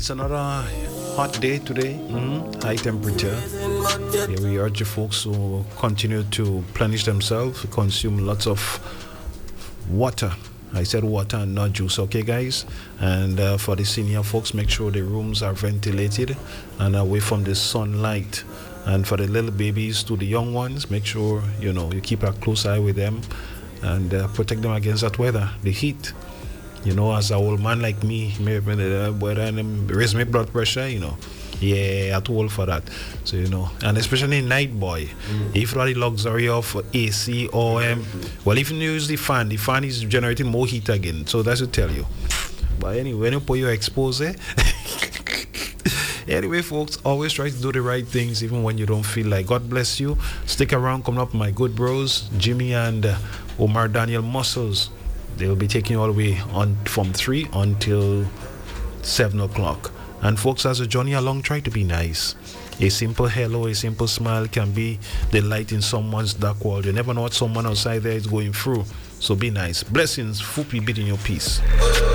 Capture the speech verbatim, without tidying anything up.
It's another hot day today, mm, high temperature. Yeah, we urge you folks to continue to plenish themselves, consume lots of water. I said water and not juice, okay, guys? And uh, for the senior folks, make sure the rooms are ventilated and away from the sunlight. And for the little babies to the young ones, make sure, you know, you keep a close eye with them and uh, protect them against that weather, the heat. You know, as an old man like me, maybe uh, raise my blood pressure, you know. Yeah, too old for that. So, you know, and especially night boy, mm. if you have the luxury of A C or, um, well, if you use the fan, the fan is generating more heat again. So that's to tell you. But anyway, when you put your expose, anyway, folks, always try to do the right things even when you don't feel like. God bless you. Stick around, coming up, my good bros, Jimmy and uh, Omar Daniel Muscles. They will be taking you all the way on from three until seven o'clock. And folks, as a journey along, try to be nice. A simple hello, a simple smile can be the light in someone's dark world. You never know what someone outside there is going through. So be nice. Blessings, Fupi, bid in your peace.